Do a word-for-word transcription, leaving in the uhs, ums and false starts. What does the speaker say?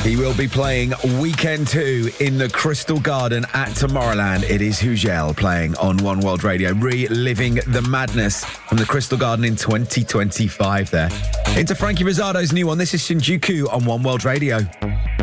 He will be playing Weekend two in the Crystal Garden at Tomorrowland. It is Hugel playing on One World Radio, reliving the madness from the Crystal Garden in twenty twenty-five there. Into Frankie Rizzado's new one. This is Shinjuku on One World Radio.